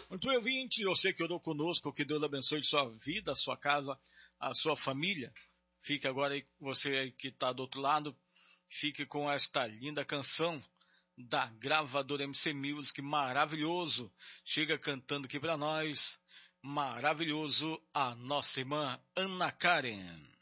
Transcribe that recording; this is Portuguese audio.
Muito bem, ouvinte, você que orou conosco, que Deus abençoe sua vida, a sua casa, a sua família. Fique agora aí, você aí que está do outro lado, fique com esta linda canção da gravadora MC Music, maravilhoso. Chega cantando aqui para nós, maravilhoso, a nossa irmã Ana Karen.